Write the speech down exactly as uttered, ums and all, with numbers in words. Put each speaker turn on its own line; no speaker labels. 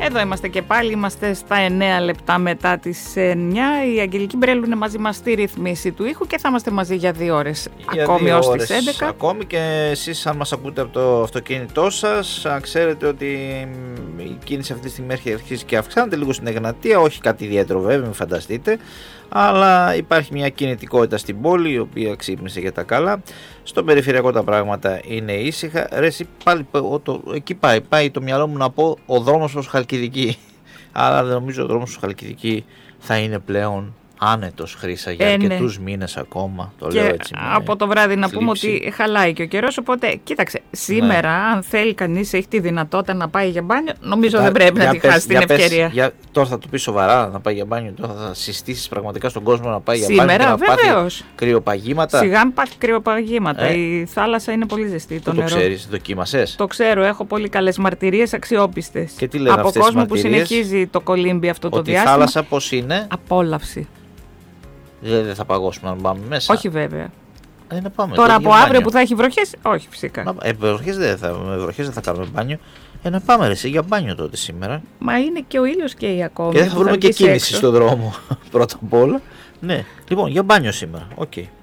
Εδώ είμαστε και πάλι, είμαστε στα εννέα λεπτά μετά τις εννιά. Η Αγγελική Μπρέλου είναι μαζί μας στη ρυθμίση του ήχου και θα είμαστε μαζί για δύο ώρες.
Για
ακόμη
δύο
ως
ώρες,
τις έντεκα.
Ακόμη και εσείς, αν μας ακούτε από το αυτοκίνητό σας, ξέρετε ότι η κίνηση αυτή τη στιγμή αρχίζει και αυξάνεται λίγο στην Εγνατία. Όχι κάτι ιδιαίτερο βέβαια, μην φανταστείτε. Αλλά υπάρχει μια κινητικότητα στην πόλη, η οποία ξύπνησε για τα καλά. Στο περιφερειακό τα πράγματα είναι ήσυχα. Ρε, εσύ, πάλι, το, εκεί πάει, πάει το μυαλό μου να πω ο δρόμος προς Χαλκιδική. Αλλά δεν νομίζω ο δρόμος προς Χαλκιδική θα είναι πλέον άνετος, Χρύσα, για ε, αρκετούς ναι. μήνες ακόμα. Το
και
λέω έτσι.
Από το βράδυ να
θλίψη.
πούμε ότι χαλάει και ο καιρός. Οπότε, κοίταξε, σήμερα, ναι. αν θέλει κανείς, έχει τη δυνατότητα να πάει για μπάνιο, νομίζω για, δεν πρέπει να τη πες, χάσει την ευκαιρία.
Για, τώρα θα το πει σοβαρά να πάει για μπάνιο, τώρα θα συστήσεις πραγματικά στον κόσμο να πάει
σήμερα,
για μπάνιο. Σήμερα,
βεβαίως.
Να πάθει κρυοπαγήματα.
Σιγά μην πάθει κρυοπαγήματα. Ε? Η θάλασσα είναι πολύ ζεστή. Το,
το
νερό.
ξέρεις, δοκίμασες?
Το ξέρω, έχω πολύ καλές μαρτυρίες αξιόπιστες.
Και τι λένε
από
αυτές
κόσμο
οι
που συνεχίζει το κολύμπι αυτό το
ότι
διάστημα.
Η θάλασσα πώς είναι?
Απόλαυση.
Δεν θα παγώσουμε να πάμε μέσα.
Όχι βέβαια.
Ε, να πάμε,
τώρα από αύριο που θα έχει βροχές, όχι φυσικά.
Να, ε, βροχές δεν θα, με βροχές δεν θα κάνουμε μπάνιο. Ε, να πάμε ρε, εσύ, για μπάνιο τότε σήμερα.
Μα είναι και ο ήλιος και η ακόμη.
Και δεν θα βρούμε και κίνηση στον δρόμο πρώτα απ' όλα. Ναι, λοιπόν, για μπάνιο σήμερα. Οκ. Okay.